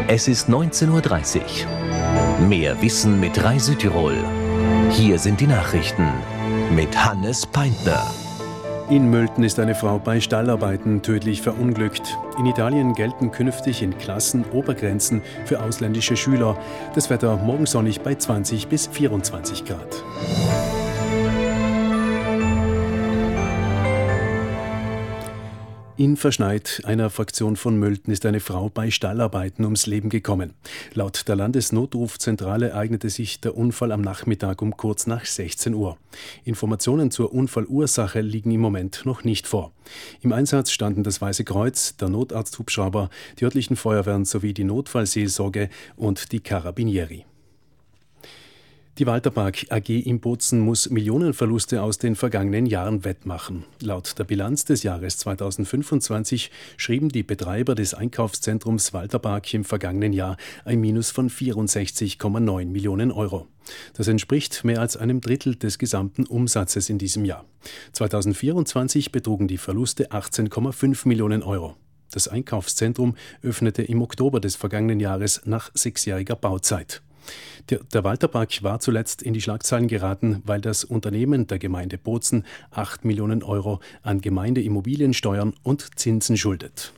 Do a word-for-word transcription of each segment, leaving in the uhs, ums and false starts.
Es ist neunzehn Uhr dreißig. Mehr Wissen mit Rai Südtirol. Hier sind die Nachrichten mit Hannes Peintner. In Mölten ist eine Frau bei Stallarbeiten tödlich verunglückt. In Italien gelten künftig in Klassen Obergrenzen für ausländische Schüler. Das Wetter morgen sonnig bei zwanzig bis vierundzwanzig Grad. In Verschneid, einer Fraktion von Mölten, ist eine Frau bei Stallarbeiten ums Leben gekommen. Laut der Landesnotrufzentrale ereignete sich der Unfall am Nachmittag um kurz nach sechzehn Uhr. Informationen zur Unfallursache liegen im Moment noch nicht vor. Im Einsatz standen das Weiße Kreuz, der Notarzthubschrauber, die örtlichen Feuerwehren sowie die Notfallseelsorge und die Carabinieri. Die Walter Park A G in Bozen muss Millionenverluste aus den vergangenen Jahren wettmachen. Laut der Bilanz des Jahres zweitausendfünfundzwanzig schrieben die Betreiber des Einkaufszentrums Walter Park im vergangenen Jahr ein Minus von vierundsechzig Komma neun Millionen Euro. Das entspricht mehr als einem Drittel des gesamten Umsatzes in diesem Jahr. zweitausendvierundzwanzig betrugen die Verluste achtzehn Komma fünf Millionen Euro. Das Einkaufszentrum öffnete im Oktober des vergangenen Jahres nach sechsjähriger Bauzeit. Der, der Walter Park war zuletzt in die Schlagzeilen geraten, weil das Unternehmen der Gemeinde Bozen acht Millionen Euro an Gemeindeimmobiliensteuern und Zinsen schuldet.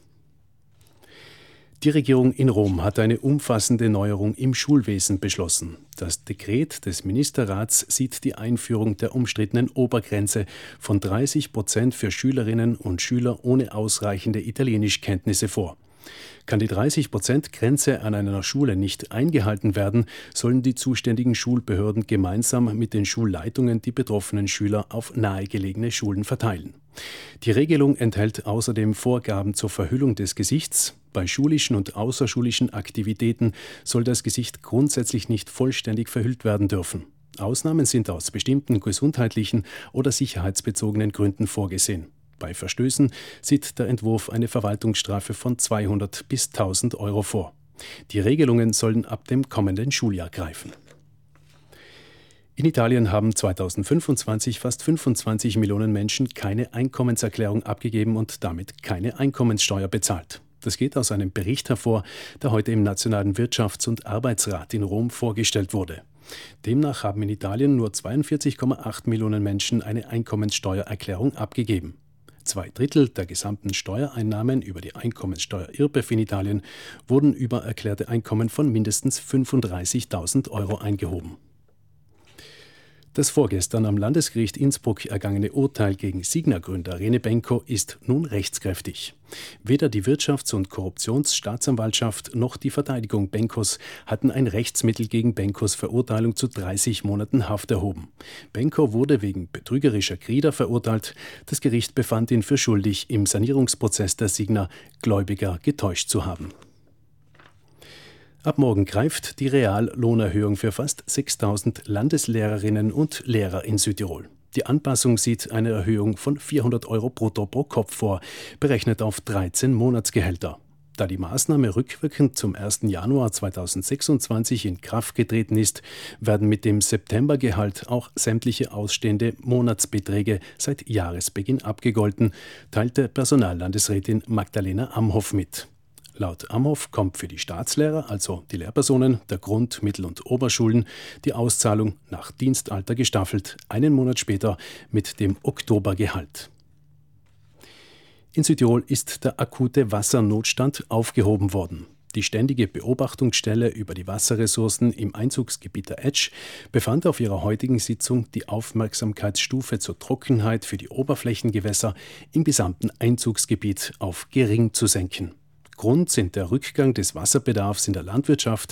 Die Regierung in Rom hat eine umfassende Neuerung im Schulwesen beschlossen. Das Dekret des Ministerrats sieht die Einführung der umstrittenen Obergrenze von dreißig Prozent für Schülerinnen und Schüler ohne ausreichende Italienischkenntnisse vor. Kann die dreißig Prozent Grenze an einer Schule nicht eingehalten werden, sollen die zuständigen Schulbehörden gemeinsam mit den Schulleitungen die betroffenen Schüler auf nahegelegene Schulen verteilen. Die Regelung enthält außerdem Vorgaben zur Verhüllung des Gesichts. Bei schulischen und außerschulischen Aktivitäten soll das Gesicht grundsätzlich nicht vollständig verhüllt werden dürfen. Ausnahmen sind aus bestimmten gesundheitlichen oder sicherheitsbezogenen Gründen vorgesehen. Bei Verstößen sieht der Entwurf eine Verwaltungsstrafe von zweihundert bis tausend Euro vor. Die Regelungen sollen ab dem kommenden Schuljahr greifen. In Italien haben zweitausendfünfundzwanzig fast fünfundzwanzig Millionen Menschen keine Einkommenserklärung abgegeben und damit keine Einkommenssteuer bezahlt. Das geht aus einem Bericht hervor, der heute im Nationalen Wirtschafts- und Arbeitsrat in Rom vorgestellt wurde. Demnach haben in Italien nur zweiundvierzig Komma acht Millionen Menschen eine Einkommenssteuererklärung abgegeben. Zwei Drittel der gesamten Steuereinnahmen über die Einkommenssteuer I R P E F in Italien wurden über erklärte Einkommen von mindestens fünfunddreißigtausend Euro eingehoben. Das vorgestern am Landesgericht Innsbruck ergangene Urteil gegen Signa-Gründer Rene Benko ist nun rechtskräftig. Weder die Wirtschafts- und Korruptionsstaatsanwaltschaft noch die Verteidigung Benkos hatten ein Rechtsmittel gegen Benkos Verurteilung zu dreißig Monaten Haft erhoben. Benko wurde wegen betrügerischer Krieder verurteilt. Das Gericht befand ihn für schuldig, im Sanierungsprozess der Signa Gläubiger getäuscht zu haben. Ab morgen greift die Reallohnerhöhung für fast sechstausend Landeslehrerinnen und Lehrer in Südtirol. Die Anpassung sieht eine Erhöhung von vierhundert Euro brutto pro Kopf vor, berechnet auf dreizehn Monatsgehälter. Da die Maßnahme rückwirkend zum ersten Januar zweitausendsechsundzwanzig in Kraft getreten ist, werden mit dem Septembergehalt auch sämtliche ausstehende Monatsbeträge seit Jahresbeginn abgegolten, teilte Personallandesrätin Magdalena Amhoff mit. Laut Amhoff kommt für die Staatslehrer, also die Lehrpersonen der Grund-, Mittel- und Oberschulen, die Auszahlung nach Dienstalter gestaffelt, einen Monat später mit dem Oktobergehalt. In Südtirol ist der akute Wassernotstand aufgehoben worden. Die ständige Beobachtungsstelle über die Wasserressourcen im Einzugsgebiet der Etsch befand auf ihrer heutigen Sitzung, die Aufmerksamkeitsstufe zur Trockenheit für die Oberflächengewässer im gesamten Einzugsgebiet auf gering zu senken. Grund sind der Rückgang des Wasserbedarfs in der Landwirtschaft,